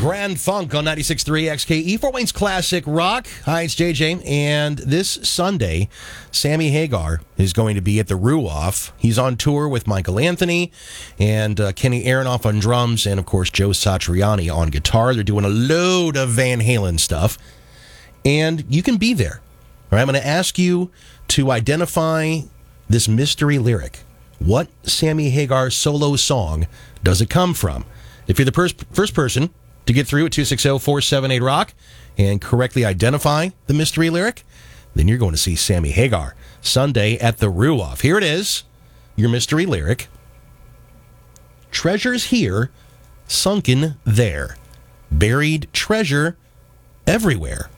Grand Funk on 96.3 XKE, Fort Wayne's Classic Rock. Hi, it's JJ. And this Sunday, Sammy Hagar is going to be at the Ruoff. He's on tour with Michael Anthony and Kenny Aronoff on drums and, of course, Joe Satriani on guitar. They're doing a load of Van Halen stuff. And you can be there. All right, I'm going to ask you to identify this mystery lyric. What Sammy Hagar solo song does it come from? If you're the first person to get through at 260-478-ROCK and correctly identify the mystery lyric, then you're going to see Sammy Hagar Sunday at the Ruoff. Here it is, your mystery lyric. Treasures here, sunken there. Buried treasure everywhere.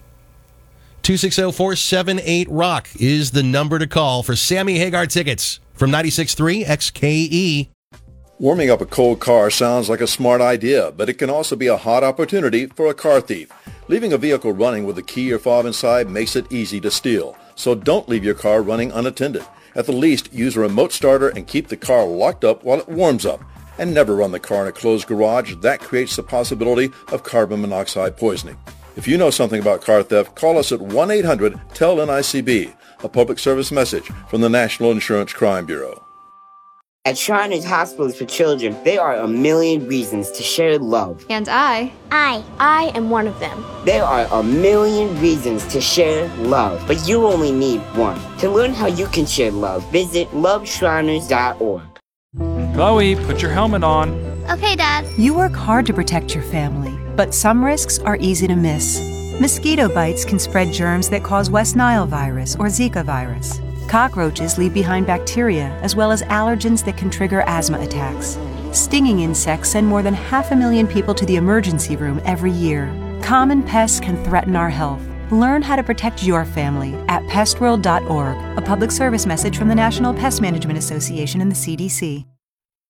260-478-ROCK is the number to call for Sammy Hagar tickets from 96.3 XKE. Warming up a cold car sounds like a smart idea, but it can also be a hot opportunity for a car thief. Leaving a vehicle running with a key or fob inside makes it easy to steal. So don't leave your car running unattended. At the least, use a remote starter and keep the car locked up while it warms up. And never run the car in a closed garage. That creates the possibility of carbon monoxide poisoning. If you know something about car theft, call us at 1-800-TEL-NICB, a public service message from the National Insurance Crime Bureau. At Shriners Hospitals for Children, there are a million reasons to share love. And I am one of them. There are a million reasons to share love, but you only need one. To learn how you can share love, visit loveshriners.org. Chloe, put your helmet on. Okay, Dad. You work hard to protect your family, but some risks are easy to miss. Mosquito bites can spread germs that cause West Nile virus or Zika virus. Cockroaches leave behind bacteria as well as allergens that can trigger asthma attacks. Stinging insects send more than 500,000 people to the emergency room every year. Common pests can threaten our health. Learn how to protect your family at pestworld.org, a public service message from the National Pest Management Association and the CDC.